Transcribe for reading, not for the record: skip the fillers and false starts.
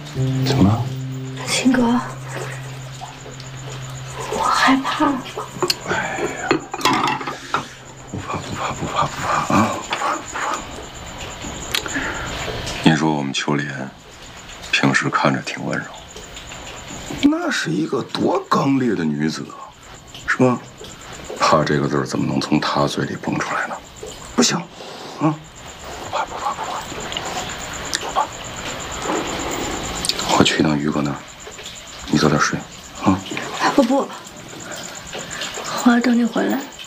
怎么了？ 秦哥，我害怕。 哎呀，不怕啊！不怕。你说我们秋莲平时看着挺温柔，那是一个多刚烈的女子啊，是吧？怕这个字怎么能从她嘴里蹦出来呢？不行，啊！不怕。我去趟于哥那儿，你早点睡，啊！ 不，我要等你回来。